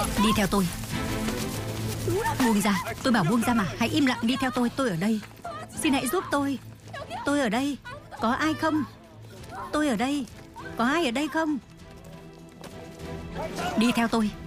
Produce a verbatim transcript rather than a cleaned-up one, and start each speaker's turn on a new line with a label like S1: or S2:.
S1: Đi theo tôi. Buông ra, tôi bảo buông ra mà. Hãy im lặng đi theo tôi, tôi ở đây. Xin hãy giúp tôi. Tôi ở đây. Có ai không? Tôi ở đây. Có ai ở đây không? Đi theo tôi.